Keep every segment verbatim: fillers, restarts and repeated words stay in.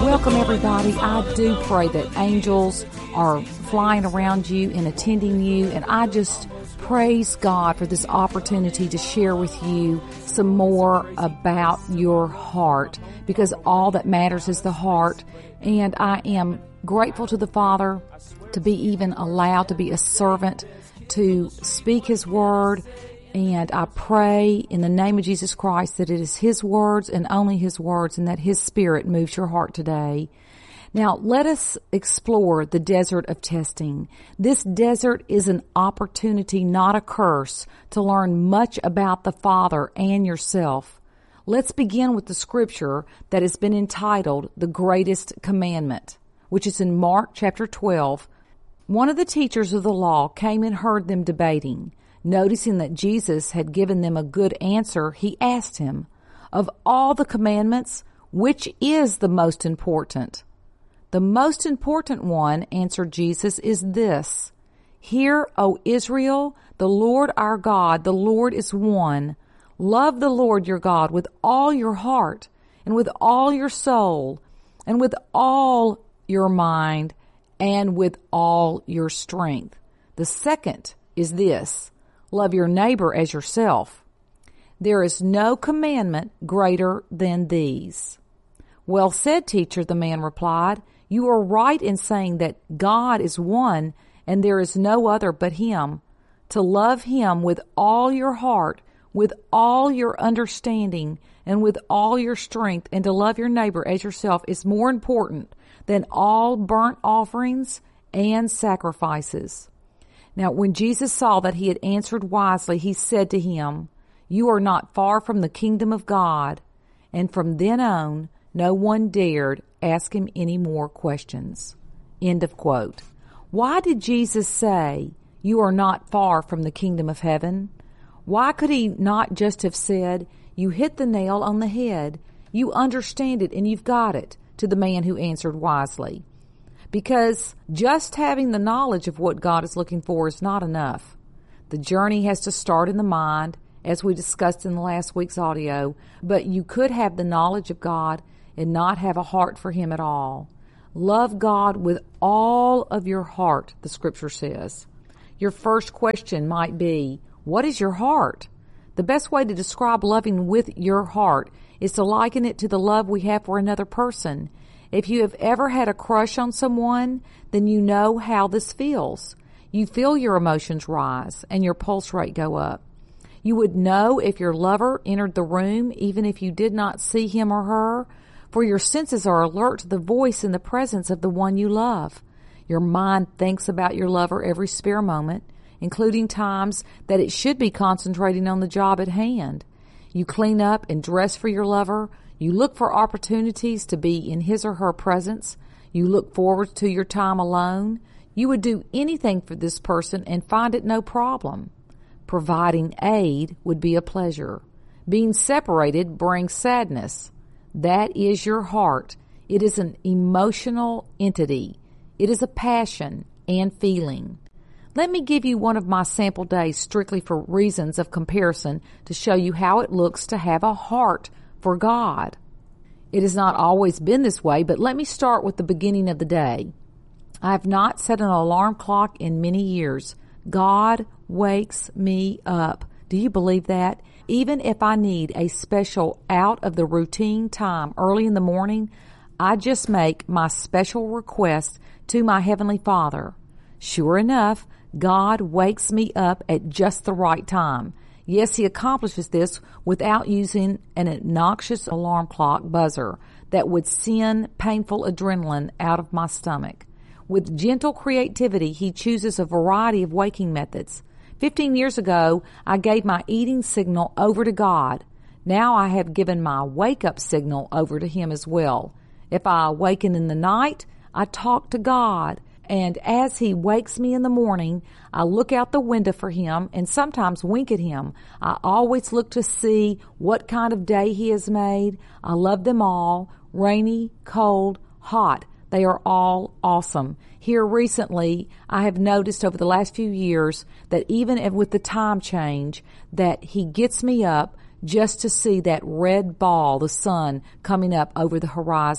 Welcome, everybody. I do pray that angels are flying around you and attending you, and I just praise God for this opportunity to share with you some more about your heart, because all that matters is the heart. And I am grateful to the Father to be even allowed to be a servant to speak His word. And I pray in the name of Jesus Christ that it is His words and only His words, and that His Spirit moves your heart today. Now, let us explore the desert of testing. This desert is an opportunity, not a curse, to learn much about the Father and yourself. Let's begin with the scripture that has been entitled The Greatest Commandment, which is in Mark chapter twelve. One of the teachers of the law came and heard them debating. Noticing that Jesus had given them a good answer, he asked him, "Of all the commandments, which is the most important?" "The most important one," answered Jesus, "is this: Hear, O Israel, the Lord our God, the Lord is one. Love the Lord your God with all your heart, and with all your soul, and with all your mind, and with all your strength. The second is this: love your neighbor as yourself. There is no commandment greater than these." "Well said, teacher," the man replied. "You are right in saying that God is one and there is no other but Him. To love Him with all your heart, with all your understanding, and with all your strength, and to love your neighbor as yourself is more important than all burnt offerings and sacrifices." Now, when Jesus saw that he had answered wisely, he said to him, "You are not far from the kingdom of God." And from then on, no one dared ask him any more questions. End of quote. Why did Jesus say, "You are not far from the kingdom of heaven"? Why could he not just have said, "You hit the nail on the head. You understand it and you've got it," to the man who answered wisely? Because just having the knowledge of what God is looking for is not enough. The journey has to start in the mind, as we discussed in the last week's audio, but you could have the knowledge of God and not have a heart for Him at all. Love God with all of your heart, the scripture says. Your first question might be, what is your heart? The best way to describe loving with your heart is to liken it to the love we have for another person. If you have ever had a crush on someone, then you know how this feels. You feel your emotions rise and your pulse rate go up. You would know if your lover entered the room, even if you did not see him or her, for your senses are alert to the voice and the presence of the one you love. Your mind thinks about your lover every spare moment, including times that it should be concentrating on the job at hand. You clean up and dress for your lover. You look for opportunities to be in his or her presence. You look forward to your time alone. You would do anything for this person and find it no problem. Providing aid would be a pleasure. Being separated brings sadness. That is your heart. It is an emotional entity. It is a passion and feeling. Let me give you one of my sample days strictly for reasons of comparison to show you how it looks to have a heart for God. It has not always been this way, but let me start with the beginning of the day. I have not set an alarm clock in many years. God wakes me up. Do you believe that? Even if I need a special out-of-the-routine time early in the morning, I just make my special request to my Heavenly Father. Sure enough, God wakes me up at just the right time. Yes, He accomplishes this without using an obnoxious alarm clock buzzer that would send painful adrenaline out of my stomach. With gentle creativity, He chooses a variety of waking methods. Fifteen years ago, I gave my eating signal over to God. Now I have given my wake-up signal over to Him as well. If I awaken in the night, I talk to God. And as He wakes me in the morning, I look out the window for Him and sometimes wink at Him. I always look to see what kind of day He has made. I love them all. Rainy, cold, hot. They are all awesome. Here recently, I have noticed over the last few years that even with the time change, that He gets me up just to see that red ball, the sun, coming up over the horizon.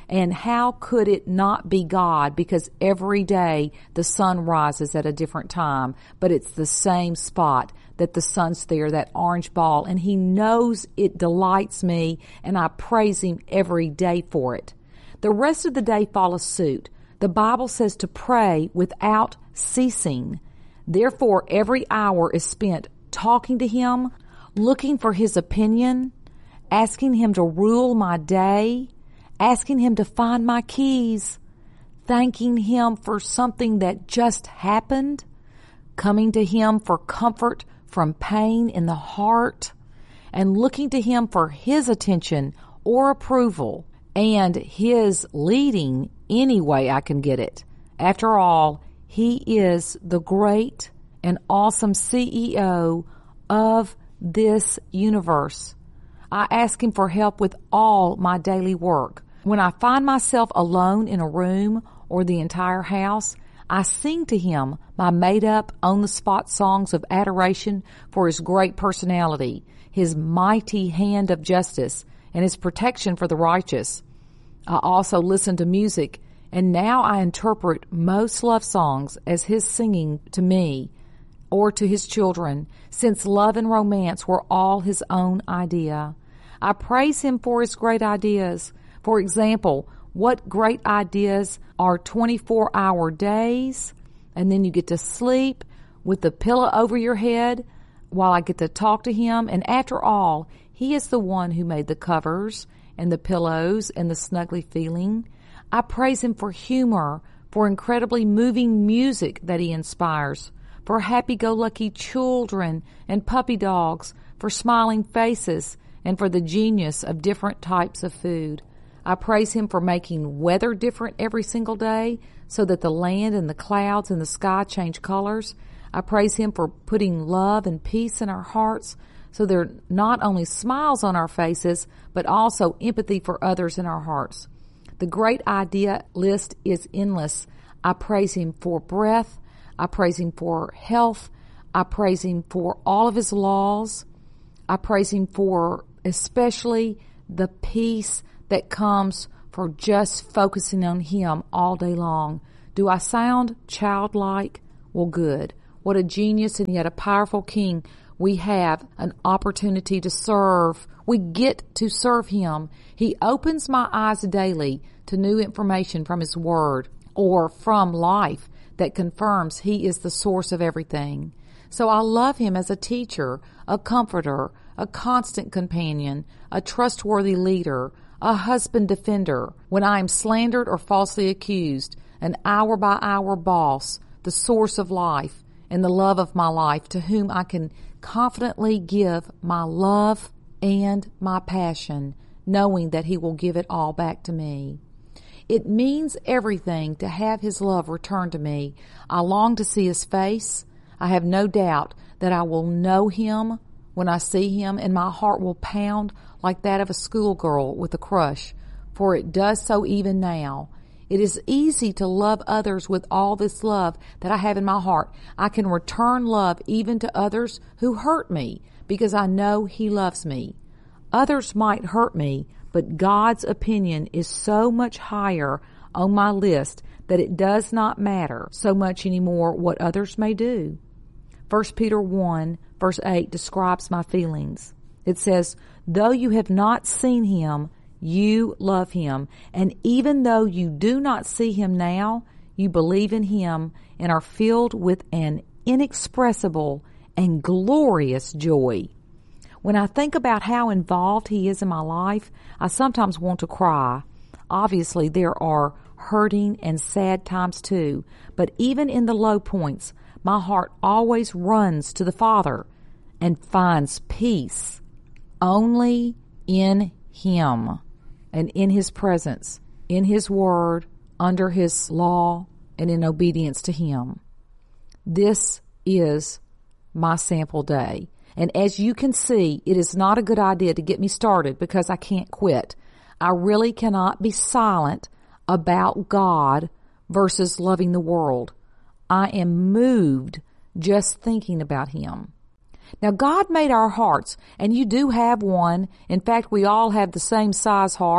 And how could it not be God? Because every day the sun rises at a different time, but it's the same spot that the sun's there, that orange ball, and He knows it delights me, and I praise Him every day for it. The rest of the day follows suit. The Bible says to pray without ceasing. Therefore, every hour is spent talking to Him, looking for His opinion, asking Him to rule my day, asking Him to find my keys, thanking Him for something that just happened, coming to Him for comfort from pain in the heart, and looking to Him for His attention or approval and His leading any way I can get it. After all, He is the great and awesome C E O of this universe. I ask Him for help with all my daily work. When I find myself alone in a room or the entire house, I sing to Him my made-up, on-the-spot songs of adoration for His great personality, His mighty hand of justice, and His protection for the righteous. I also listen to music, and now I interpret most love songs as His singing to me or to His children, since love and romance were all His own idea. I praise Him for His great ideas. For example, what great ideas are twenty-four hour days, and then you get to sleep with the pillow over your head while I get to talk to Him. And after all, He is the one who made the covers and the pillows and the snuggly feeling. I praise Him for humor, for incredibly moving music that He inspires, for happy-go-lucky children and puppy dogs, for smiling faces, and for the genius of different types of food. I praise Him for making weather different every single day so that the land and the clouds and the sky change colors. I praise Him for putting love and peace in our hearts so there are not only smiles on our faces, but also empathy for others in our hearts. The great idea list is endless. I praise Him for breath. I praise Him for health. I praise Him for all of His laws. I praise Him for especially the peace that comes for just focusing on Him all day long. Do I sound childlike? Well, good. What a genius and yet a powerful King we have an opportunity to serve. We get to serve Him. He opens my eyes daily to new information from His Word or from life that confirms He is the source of everything. So I love Him as a teacher, a comforter, a constant companion, a trustworthy leader, a husband defender when I am slandered or falsely accused, an hour-by-hour boss, the source of life and the love of my life, to whom I can confidently give my love and my passion, knowing that He will give it all back to me. It means everything to have His love returned to me. I long to see His face. I have no doubt that I will know Him when I see Him, and my heart will pound like that of a schoolgirl with a crush, for it does so even now. It is easy to love others with all this love that I have in my heart. I can return love even to others who hurt me because I know He loves me. Others might hurt me, but God's opinion is so much higher on my list that it does not matter so much anymore what others may do. First Peter one, verse eight describes my feelings. It says, though you have not seen Him, you love Him. And even though you do not see Him now, you believe in Him and are filled with an inexpressible and glorious joy. When I think about how involved He is in my life, I sometimes want to cry. Obviously, there are hurting and sad times too, but even in the low points, my heart always runs to the Father and finds peace only in Him and in His presence, in His Word, under His law, and in obedience to Him. This is my sample day. And as you can see, it is not a good idea to get me started because I can't quit. I really cannot be silent about God versus loving the world. I am moved just thinking about Him. Now, God made our hearts, and you do have one. In fact, we all have the same size heart.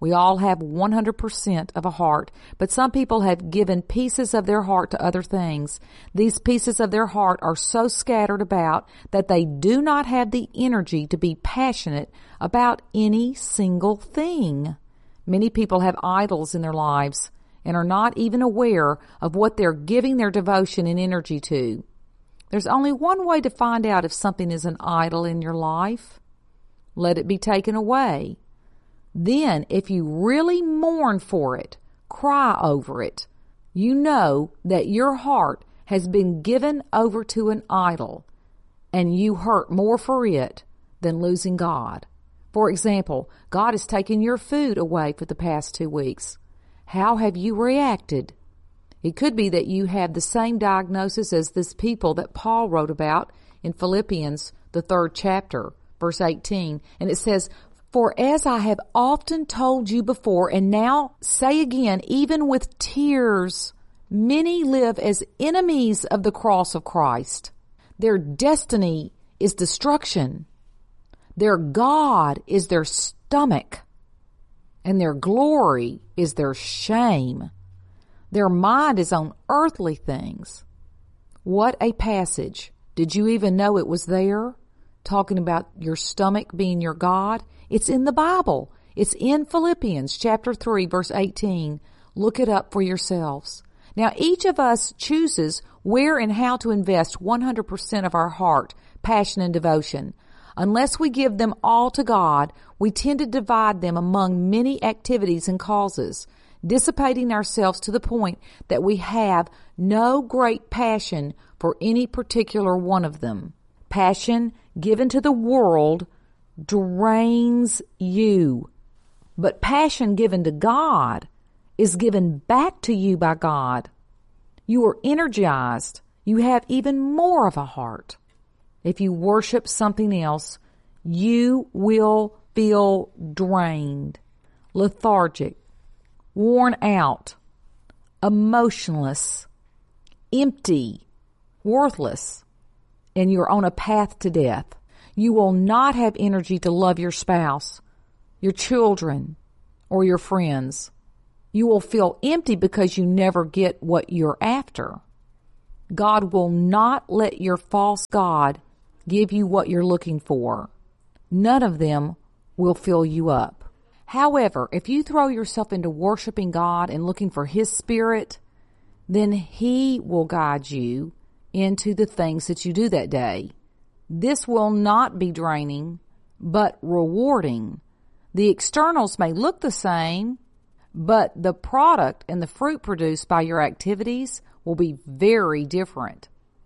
We all have one hundred percent of a heart, but some people have given pieces of their heart to other things. These pieces of their heart are so scattered about that they do not have the energy to be passionate about any single thing. Many people have idols in their lives and are not even aware of what they're giving their devotion and energy to. There's only one way to find out if something is an idol in your life. Let it be taken away. Then, if you really mourn for it, cry over it, you know that your heart has been given over to an idol, and you hurt more for it than losing God. For example, God has taken your food away for the past two weeks. How have you reacted? It could be that you have the same diagnosis as this people that Paul wrote about in Philippians, the third chapter, verse eighteen, and it says, "For as I have often told you before, and now say again, even with tears, many live as enemies of the cross of Christ. Their destiny is destruction. Their God is their stomach, and their glory is their shame. Their mind is on earthly things." What a passage. Did you even know it was there? Talking about your stomach being your God. It's in the Bible. It's in Philippians chapter three, verse eighteen. Look it up for yourselves. Now, each of us chooses where and how to invest one hundred percent of our heart, passion, and devotion. Unless we give them all to God, we tend to divide them among many activities and causes, dissipating ourselves to the point that we have no great passion for any particular one of them. Passion given to the world drains you, but passion given to God is given back to you by God. You are energized. You have even more of a heart. If you worship something else, you will feel drained, lethargic, worn out, emotionless, empty, worthless, and you're on a path to death. You will not have energy to love your spouse, your children, or your friends. You will feel empty because you never get what you're after. God will not let your false God give you what you're looking for. None of them will fill you up. However, if you throw yourself into worshiping God and looking for His Spirit, then He will guide you into the things that you do that day. This will not be draining, but rewarding. The externals may look the same, but the product and the fruit produced by your activities will be very different.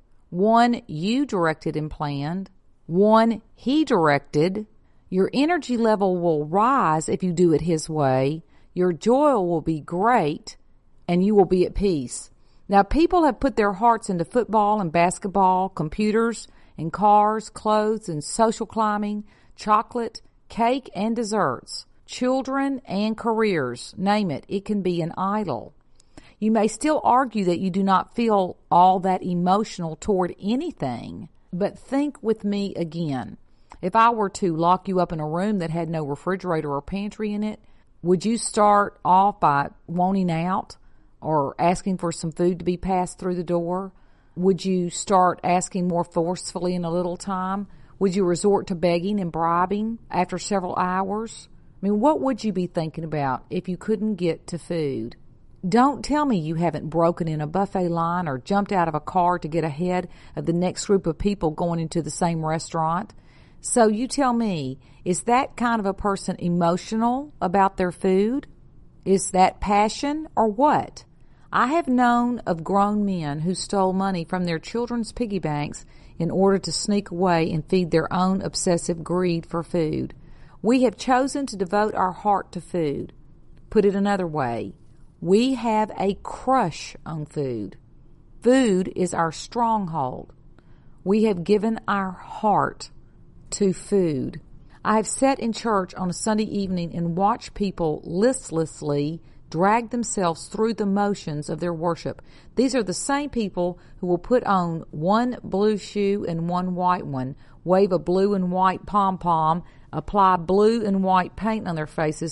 One you directed and planned, one He directed. Your energy level will rise if you do it His way. Your joy will be great, and you will be at peace. Now, people have put their hearts into football and basketball, computers and cars, clothes and social climbing, chocolate, cake and desserts, children and careers. Name it. It can be an idol. You may still argue that you do not feel all that emotional toward anything, but think with me again. If I were to lock you up in a room that had no refrigerator or pantry in it, would you start off by wanting out or asking for some food to be passed through the door? Would you start asking more forcefully in a little time? Would you resort to begging and bribing after several hours? I mean, what would you be thinking about if you couldn't get to food? Don't tell me you haven't broken in a buffet line or jumped out of a car to get ahead of the next group of people going into the same restaurant. So you tell me, is that kind of a person emotional about their food? Is that passion or what? I have known of grown men who stole money from their children's piggy banks in order to sneak away and feed their own obsessive greed for food. We have chosen to devote our heart to food. Put it another way, we have a crush on food. Food is our stronghold. We have given our heart to food. I have sat in church on a Sunday evening and watched people listlessly drag themselves through the motions of their worship. These are the same people who will put on one blue shoe and one white one, wave a blue and white pom-pom, apply blue and white paint on their faces,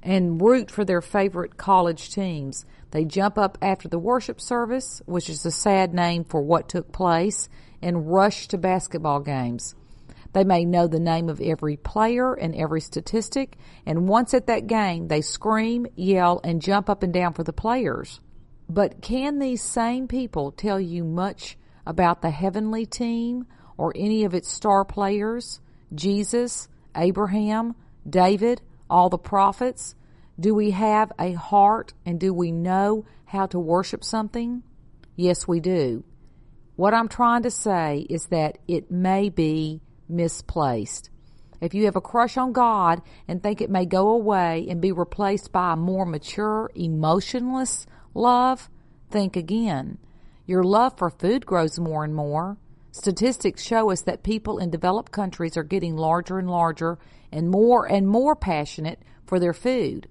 and root for their favorite college teams. They jump up after the worship service, which is a sad name for what took place, and rush to basketball games. They may know the name of every player and every statistic, and once at that game, they scream, yell, and jump up and down for the players. But can these same people tell you much about the heavenly team or any of its star players? Jesus, Abraham, David, all the prophets? Do we have a heart and do we know how to worship something? Yes, we do. What I'm trying to say is that it may be misplaced. If you have a crush on God and think it may go away and be replaced by a more mature, emotionless love, think again. Your love for food grows more and more. Statistics show us that people in developed countries are getting larger and larger and more and more passionate for their food.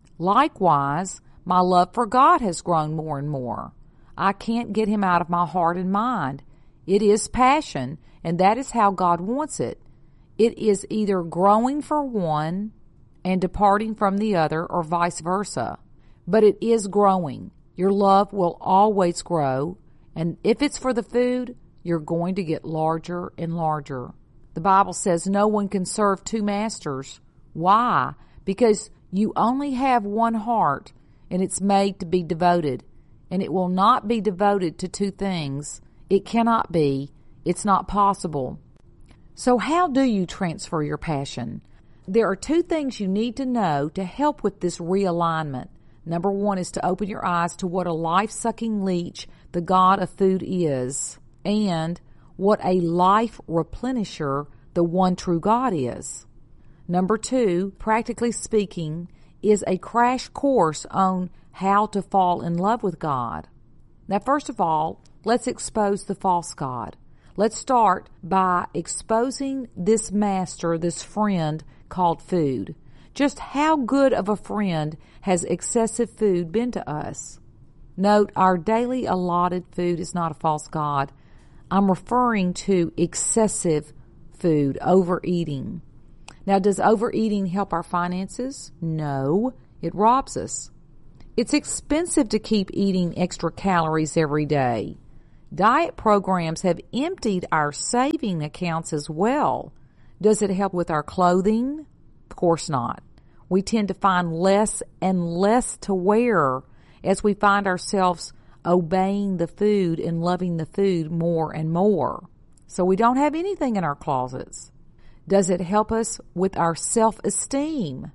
Likewise, my love for God has grown more and more. I can't get him out of my heart and mind. It is passion, and that is how God wants it. It is either growing for one and departing from the other, or vice versa. But it is growing. Your love will always grow, and if it's for the food, you're going to get larger and larger. The Bible says no one can serve two masters. Why? Because you only have one heart, and it's made to be devoted. And it will not be devoted to two things. It cannot be. It's not possible. So how do you transfer your passion? There are two things you need to know to help with this realignment. Number one is to open your eyes to what a life-sucking leech the God of food is, and what a life replenisher the one true God is. Number two, practically speaking, is a crash course on how to fall in love with God. Now, first of all, let's expose the false god. Let's start by exposing this master, this friend called food. Just how good of a friend has excessive food been to us? Note, our daily allotted food is not a false god. I'm referring to excessive food, overeating. Now, does overeating help our finances? No, it robs us. It's expensive to keep eating extra calories every day. Diet programs have emptied our saving accounts as well. Does it help with our clothing? Of course not. We tend to find less and less to wear as we find ourselves obeying the food and loving the food more and more. So we don't have anything in our closets. Does it help us with our self-esteem?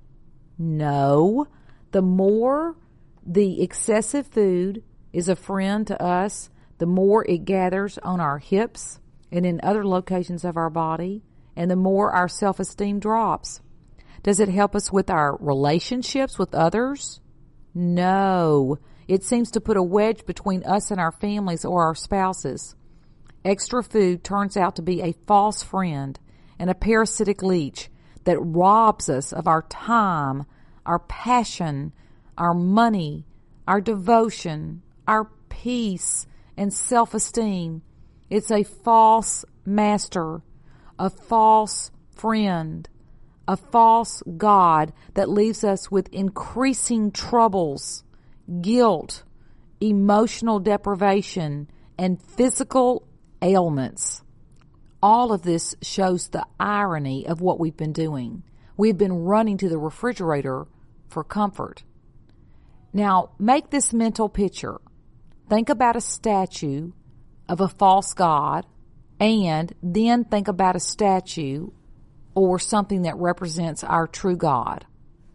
No. The more the excessive food is a friend to us, the more it gathers on our hips and in other locations of our body, and the more our self-esteem drops. Does it help us with our relationships with others? No. It seems to put a wedge between us and our families or our spouses. Extra food turns out to be a false friend and a parasitic leech that robs us of our time, our passion, our money, our devotion, our peace, and self-esteem. It's a false master, a false friend, a false God that leaves us with increasing troubles, guilt, emotional deprivation, and physical ailments. All of this shows the irony of what we've been doing. We've been running to the refrigerator for comfort. Now, make this mental picture. Think about a statue of a false god, and then think about a statue or something that represents our true God.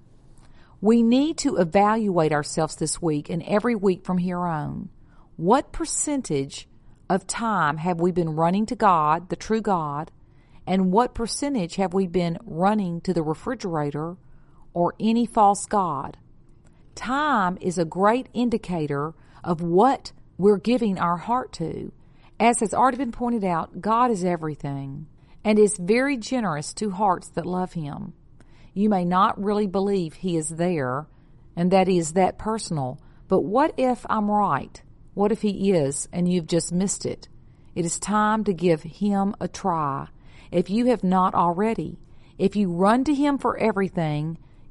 We need to evaluate ourselves this week and every week from here on. What percentage of time have we been running to God, the true God, and what percentage have we been running to the refrigerator or any false god? Time is a great indicator of what we're giving our heart to. As has already been pointed out, God is everything and is very generous to hearts that love Him. You may not really believe He is there and that He is that personal, but what if I'm right? What if He is and you've just missed it? It is time to give Him a try. If you have not already, if you run to Him for everything,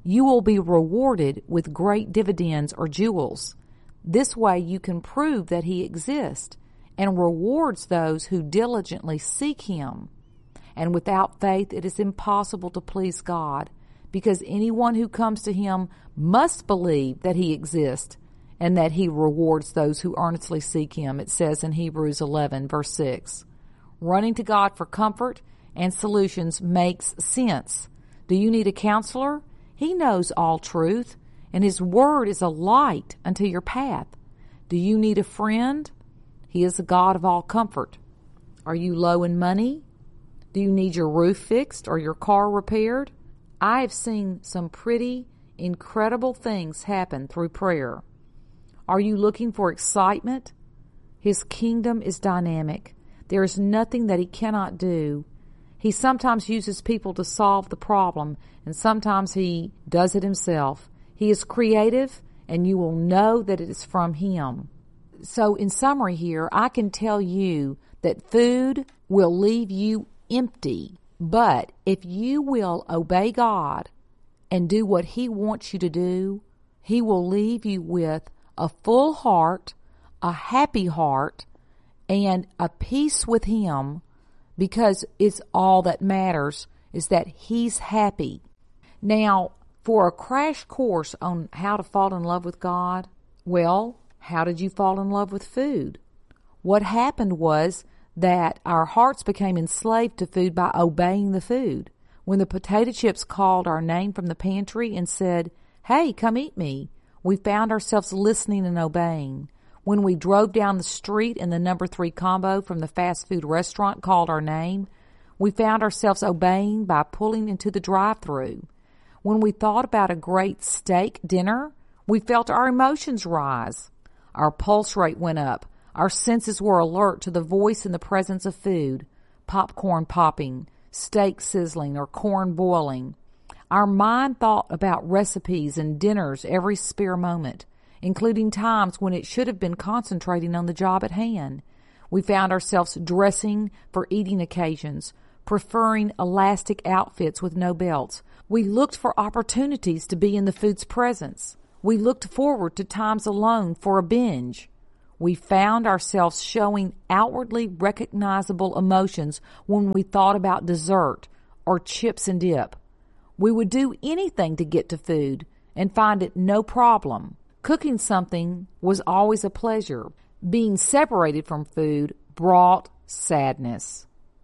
you will be rewarded with great dividends or jewels. This way you can prove that He exists and rewards those who diligently seek Him. And without faith it is impossible to please God, because anyone who comes to Him must believe that He exists and that He rewards those who earnestly seek Him. It says in Hebrews eleven, verse six. Running to God for comfort and solutions makes sense. Do you need a counselor? He knows all truth, and His word is a light unto your path. Do you need a friend? He is the God of all comfort. Are you low in money? Do you need your roof fixed or your car repaired? I have seen some pretty incredible things happen through prayer. Are you looking for excitement? His kingdom is dynamic. There is nothing that He cannot do. He sometimes uses people to solve the problem, and sometimes He does it Himself. He is creative, and you will know that it is from Him. So in summary here, I can tell you that food will leave you empty, but if you will obey God and do what He wants you to do, He will leave you with a full heart, a happy heart, and a peace with Him, because it's all that matters is that He's happy. Now, for a crash course on how to fall in love with God, well, how did you fall in love with food? What happened was that our hearts became enslaved to food by obeying the food. When the potato chips called our name from the pantry and said, "Hey, come eat me," we found ourselves listening and obeying. When we drove down the street and the number three combo from the fast food restaurant called our name, we found ourselves obeying by pulling into the drive-thru. When we thought about a great steak dinner, we felt our emotions rise. Our pulse rate went up. Our senses were alert to the voice and the presence of food, popcorn popping, steak sizzling, or corn boiling. Our mind thought about recipes and dinners every spare moment, including times when it should have been concentrating on the job at hand. We found ourselves dressing for eating occasions, preferring elastic outfits with no belts. We looked for opportunities to be in the food's presence. We looked forward to times alone for a binge. We found ourselves showing outwardly recognizable emotions when we thought about dessert or chips and dip. We would do anything to get to food and find it no problem. Cooking something was always a pleasure. Being separated from food brought sadness.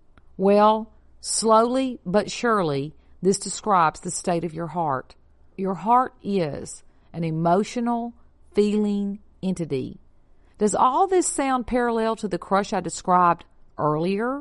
Well, slowly but surely, this describes the state of your heart. Your heart is an emotional, feeling entity. Does all this sound parallel to the crush I described earlier?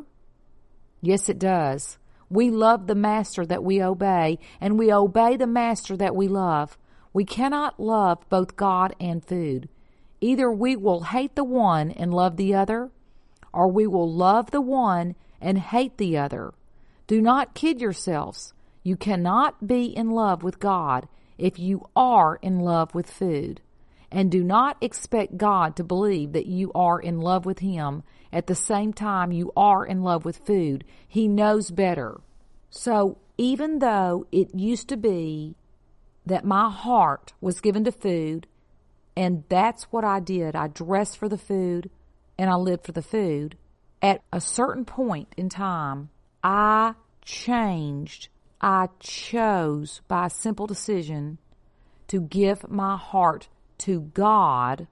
Yes, it does. We love the master that we obey, and we obey the master that we love. We cannot love both God and food. Either we will hate the one and love the other, or we will love the one and hate the other. Do not kid yourselves. You cannot be in love with God if you are in love with food. And do not expect God to believe that you are in love with Him at the same time you are in love with food. He knows better. So even though it used to be that my heart was given to food, and that's what I did, I dressed for the food and I lived for the food, at a certain point in time, I changed. I chose by a simple decision to give my heart to God,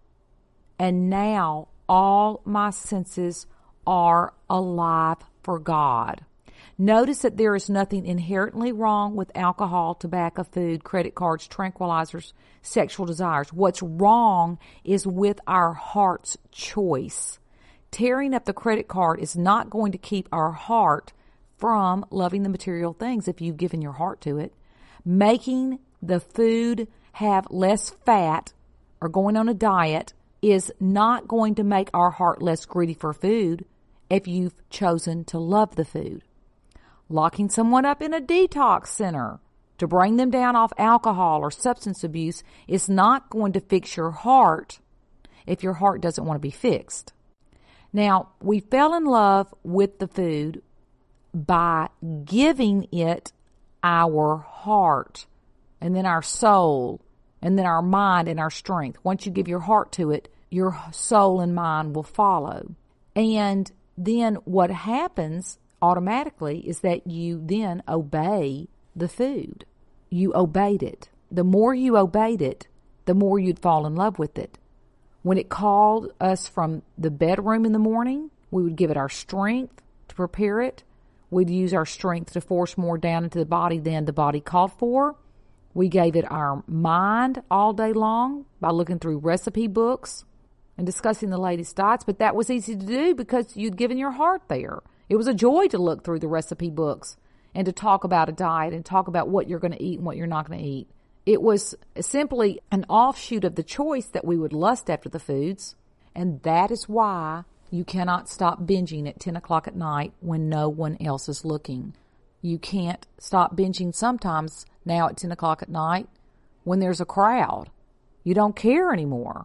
and now all my senses are alive for God. Notice that there is nothing inherently wrong with alcohol, tobacco, food, credit cards, tranquilizers, sexual desires. What's wrong is with our heart's choice. Tearing up the credit card is not going to keep our heart from loving the material things if you've given your heart to it. Making the food have less fat or going on a diet is not going to make our heart less greedy for food if you've chosen to love the food. Locking someone up in a detox center to bring them down off alcohol or substance abuse is not going to fix your heart if your heart doesn't want to be fixed. Now, we fell in love with the food by giving it our heart. and then our soul, and then our mind and our strength. Once you give your heart to it, your soul and mind will follow. And then what happens automatically is that you then obey the food. You obeyed it. The more you obeyed it, the more you'd fall in love with it. When it called us from the bedroom in the morning, we would give it our strength to prepare it. We'd use our strength to force more down into the body than the body called for. We gave it our mind all day long by looking through recipe books and discussing the latest diets, but that was easy to do because you'd given your heart there. It was a joy to look through the recipe books and to talk about a diet and talk about what you're going to eat and what you're not going to eat. It was simply an offshoot of the choice that we would lust after the foods, and that is why you cannot stop binging at ten o'clock at night when no one else is looking. You can't stop binging sometimes now at ten o'clock at night when there's a crowd. You don't care anymore.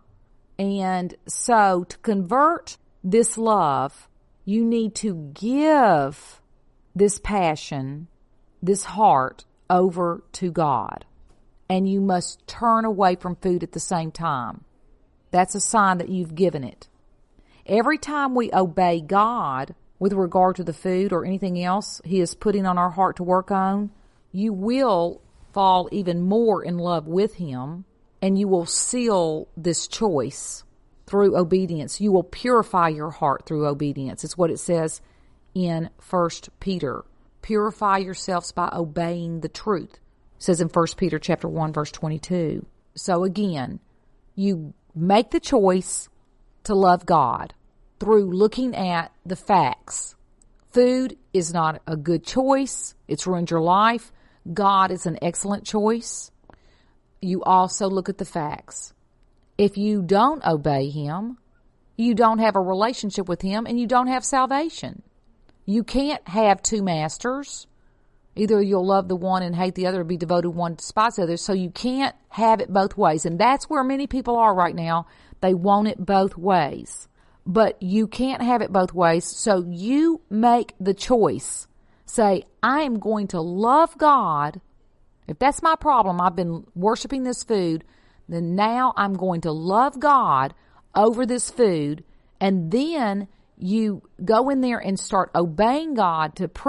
And so to convert this love, you need to give this passion, this heart over to God. And you must turn away from food at the same time. That's a sign that you've given it. Every time we obey God with regard to the food or anything else He is putting on our heart to work on, you will fall even more in love with Him, and you will seal this choice through obedience. You will purify your heart through obedience. It's what it says in First Peter. Purify yourselves by obeying the truth. It says in First Peter chapter one, verse twenty-two. So again, you make the choice to love God through looking at the facts. Food is not a good choice. It's ruined your life. God is an excellent choice. You also look at the facts. If you don't obey Him, you don't have a relationship with Him and you don't have salvation. You can't have two masters. Either you'll love the one and hate the other, or be devoted one to despise the other. So you can't have it both ways. And that's where many people are right now. They want it both ways. But you can't have it both ways. So you make the choice. Say, I am going to love God. If that's my problem, I've been worshiping this food, then now I'm going to love God over this food. And then you go in there and start obeying God to prove